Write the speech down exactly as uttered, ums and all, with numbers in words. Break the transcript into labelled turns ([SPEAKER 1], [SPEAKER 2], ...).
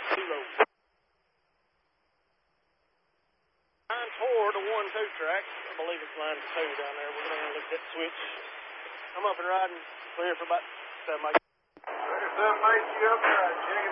[SPEAKER 1] Kilo. Line four to one two track. I believe it's line two down there. We're going to look at that switch. I'm up and riding clear for about seven.
[SPEAKER 2] Seven, eight, you up there. Check it.